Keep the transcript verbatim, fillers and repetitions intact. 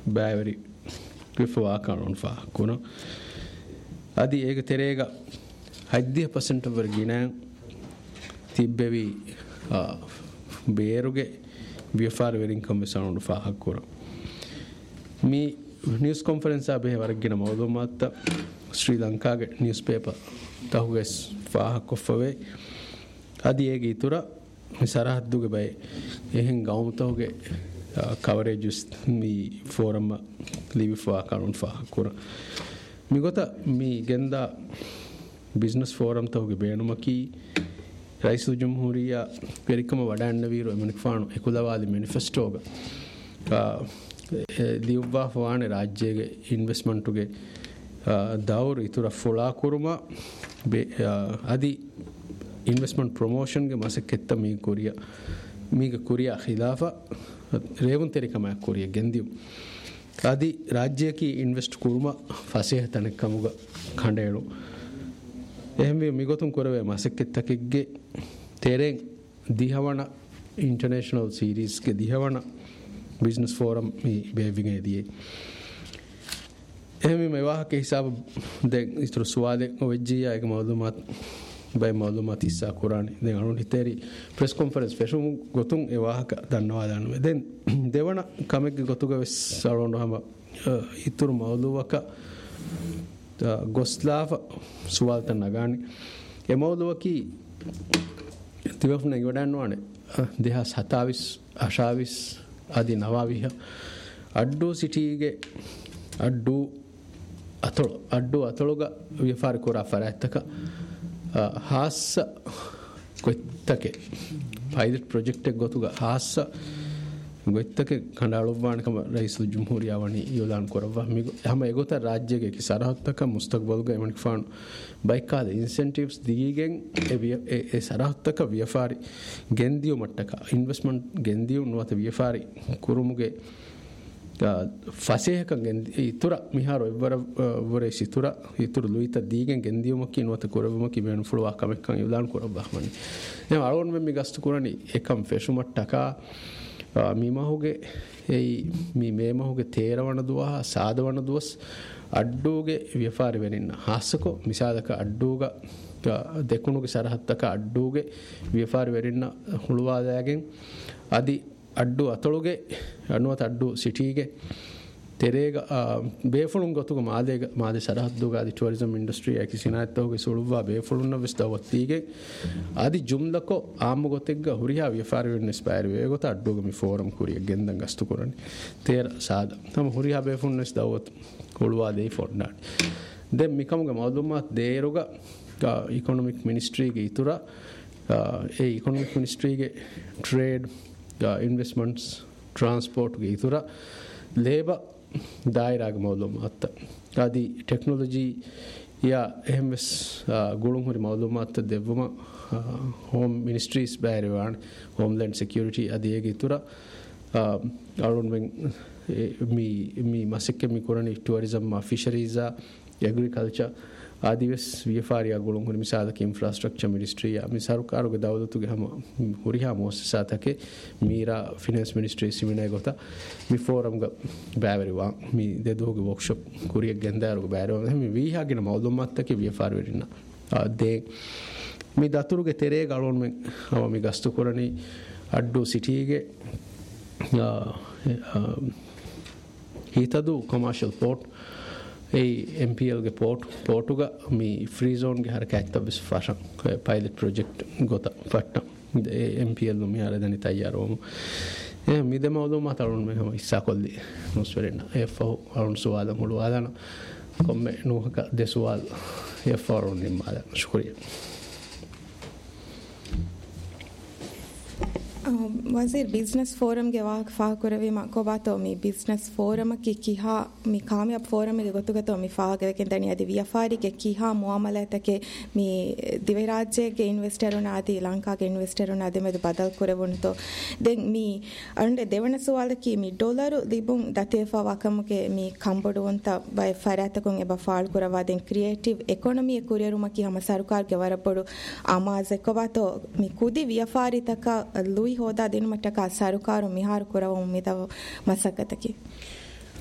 බෑවරි විෆවා කරන ෆා කුණ අදි ඒක තෙරේග හයිද්දිය පර්සන්ට් වර්ගින තිබ්බෙවි බේරුගේ විෆාර වෙරින් කම්බසනු ෆා කුණ මේ न्यूज़ कॉन्फ्रेंस आ बे वरगिन मौलूमात ශ්‍රී ලංකාගේ न्यूज़ पेपर තහුගෙස් ෆාහ කොෆවේ අදී ඒගේ ඉතුර සරහද්දුගේ බය එහෙන් ගෞමතෝගේ කවරේජස් මී ෆෝරම් ලිවි ෆා කරුන් ෆාහ කුර මිගොත මී ගෙන්දා බිස්නස් ෆෝරම් තහුගේ බේනුමකී රයිස් ජම්හූරියා පෙරිකම වඩන්න වීරෝ එමනික් ෆානු එකුලවාලි මැනිෆෙස්ටෝග ලියුවා ෆවානේ රාජ්‍යයේ ඉන්වෙස්ට්මන්ට්ගේ දවුර ඉතුරු ෆොලා කුරුම අදි ඉන්වෙස්ට්මන්ට් ප්‍රොමෝෂන්ගේ මාසෙකෙත්ත මේ කොරියා මේක කොරියා ඛිලාෆා රේවුන් තෙරිකම කොරියා ගෙන්දියු අදි රාජ්‍යයේ ඉන්වෙස්ට් කුරුම ෆසේහ තනකමුග කණ්ඩේලු එහෙම මිගොතුන් කරවේ මාසෙකෙත්තකෙගේ තෙරෙන් දිහවන ඉන්ටර්නැෂනල් සීරීස් ගේ දිහවන बिजनेस फोरम में बेविंग है दिए එහෙම මේ වාහක හිසාබ දැන් ඉතර සුවාදේ ඔවජ්ජියා එක මාලුමාත් බයි මාලුමාත් ඉස්සා කුරානේ දැන් අනුන් හිතේරි ප්‍රෙස් කොන්ෆරන්ස් ෆෙෂුම් ගොතුන් ඒ වාහක දන්නවා දානවා දැන් දෙවන කමෙක් ගොතුග වෙස් අරවන්න හැම ඉතුරු මාලුවක ගොස්ලාව සුවාල්ත නගානි ඒ මාලුවකි තිවෆුන ඉවඩන්නවානේ දෙහස් හතාවිස් අශාවිස් आदि नवाविह अड्डू सिटीगे अड्डू अतोळ अड्डू अतोळुग व्यापार कोरा फरायतक हास गोत्तके पायलट प्रोजेक्ट गोतुग हास गोत्तके खंडाळुवाणकम रईस जमहूरिया वणी योलान कोरवा मिगो हम एगोत राज्यगे कि सरहत्तक मुस्तकबलग एमनिक फान बाइकाद इन्सेंटिव्स दीගෙන් ए ए सरहत्तक व्यापारी ගෙන්දියු මට්ටක ඉන්වෙස්ට්මන්ට් ගෙන්දියු නොත ව්‍යාපාරි කුරුමුගේ ෆසේහක ඉතුර මිහාර ඉවර වරේ සිතුර ඉතුරු ලුයිත දීගෙන් ගෙන්දියුමකි නොත කුරවමකි වෙන ෆුලවා කමෙක්කන් යුලාන් කුරබහමනි එම අරෝන් මෙ මිගස්තු කුරණි එකම් ෆෙෂුමට්ටක මීමහුගේ ඒ මී මේමහුගේ තේරවන දුවහ සාදවන දුවස් අඩ්ඩුගේ ව්‍යාපාරි වෙනින්න හාසකෝ මිසාදක අඩ්ඩුග දෙකුණුගේ සරහත්තක අඩ්ඩුගේ ව්‍යාපාරි වෙරින්න හුළුවාදෑගෙන් අදි අඩ්ඩු අතොළුගේ අනුවත් අඩ්ඩු සිටීගේ තෙරේග බේෆුළුන් ගොතුග මාදේග මාදේ සරහද්දුග අදි ටුවරිසම් ඉන්ඩස්ට්‍රී ඇකි සිනායත්තෝගේ සුළුවා බේෆුළුන්න වෙස් දවත්තීගේ අදි ජුම්ලකෝ ආම්ම ගොතෙක්ග හුරියා ව්‍යාපාරි වෙන්න ස්පෑරි වේගොත අඩ්ඩුග මි ෆෝරම් කුරිය ගෙන්දන් ගස්තු කරන්නේ තේර සාද තම හුරියා බේෆුළුන්නස් දවත් හුළුවා දෙයි ෆොන්නාඩ් දැන් මිකමුග මවදුමාත් දේරුග ඉකොනොමික් මිනිස්ට්‍රීගේ ඉතුර ඒ ඉකොනොමික් මිනිස්ට්‍රීගේ ට්‍රේඩ් ඉන්වෙස්ට්මන්ට්ස් ට්‍රාන්ස්පෝර්ට්ගේ ඉතුර ලේබර් දායරාගේ මවදුමාත් ආදි ටෙක්නොලොජි යා එහෙම්ස් ගුළුම් හරි මවදුමාත් දෙවම හෝම් මිනිස්ට්‍රීස් බෑරවාන් හෝම්ලෑන්ඩ් සිකියුරිටි ආදි ඒගේ ඉතුර අරුන් වෙන් මි මි මසික්කෙ මි කරණි ටුවරිසම් ෆිෂරීස් ඇග්‍රිකල්චර් ආදිවස් ව්‍යාපාරියා ගොළුන් හරි මිසාදක ඉන්ෆ්‍රාස්ට්‍රක්චර් මිනිස්ට්‍රී මි සරුකාරුගේ දවදතුගේ හැම හුරියා මොස්සසතකේ මීරා ෆිනන්ස් මිනිස්ට්‍රී සිමිනේ ගොත මි ෆෝරම් ಗ බෑවරිවා මි දෙදෝගේ වර්ක්ෂොප් කුරිය ගෙන්දාරුගේ බෑරව මි වීහාගෙන මවදුම්මත්තකේ ව්‍යාපාර වෙරින්න දේ මි දතුරුගේ තෙරේ ගලොන් මෙ අව මි ගස්තු කරණි අඩ්ඩු සිටීගේ හිතදු කොමර්ෂල් පෝට් ඒ එම් පී එල් ගේ පෝට් පෝටුග මි ෆ්‍රී zone ගේ හර කැත්ත බස් ෆෂන් පයිලට් ප්‍රොජෙක්ට් ගොත ෆට්ට ඒ එම් පී එල් මි හර දනි තයාරෝම ඒ මි දෙමවදු මතරුන් මෙ හම ඉස්සා කොල්ලි නොස්වරෙන්න එෆ් ඔ අරුන් සුවාද මුළු ආදන කොම්මෙ නෝහක දෙසුවාල් එෆ් අරුන් නිම්මාද ශුක්‍රියා वज़ीर बिजनेस फोरम के वाक फा करवे मा को बातो मी बिजनेस फोरम की किहा मी कामयाब फोरम के गोतुगतो मी फा के केंतनी आदि व्यापारी के किहा मुआमला तके मी दिवे राज्य के इन्वेस्टर उन आदि लंका के इन्वेस्टर उन आदि में बदल करे वनु तो देन मी अंडे देवन सवाल की मी डॉलर दिबुं दतेफा वाकम के मी कंबोडोंत बाय फरातकुं एबा फाल करवा देन क्रिएटिव इकोनॉमी कुरियरुमा की हम सरकार के वरपडु आमाज को बातो मी कुदी व्यापारी तक लुई होदा दिन मटका सरकार मिहार करवा उम्मीद मसकत की